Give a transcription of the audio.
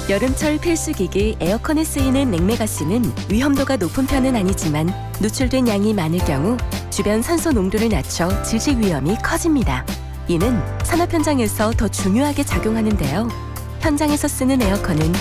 여름철 필수기기 에어컨에 쓰이는 냉매가스는 위험도가 높은 편은 아니지만 누출된 양이 많을 경우 주변 산소 농도를 낮춰 질식 위험이 커집니다. 이는 산업 현장에서 더 중요하게 작용하는데요. 현장에서 쓰는 에어컨은